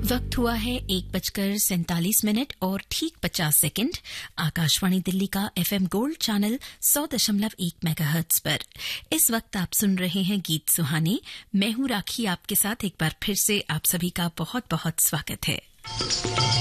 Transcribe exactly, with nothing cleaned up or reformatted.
वक्त हुआ है एक बजकर सैंतालीस मिनट और ठीक पचास सेकंड। आकाशवाणी दिल्ली का एफएम गोल्ड चैनल सौ दशमलव एक मेगाहर्ट्ज पर इस वक्त आप सुन रहे हैं गीत सुहाने। मैं हूं राखी, आपके साथ एक बार फिर से आप सभी का बहुत बहुत स्वागत है।